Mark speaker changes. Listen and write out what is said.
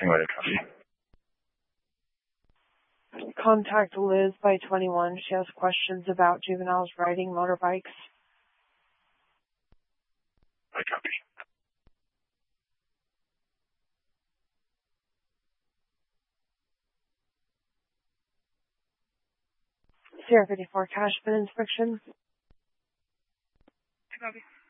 Speaker 1: What a copy.
Speaker 2: Contact Liz by 21. She has questions about juveniles riding motorbikes.
Speaker 1: What a copy.
Speaker 2: Sierra 54 Cashman inspection.
Speaker 3: Copy.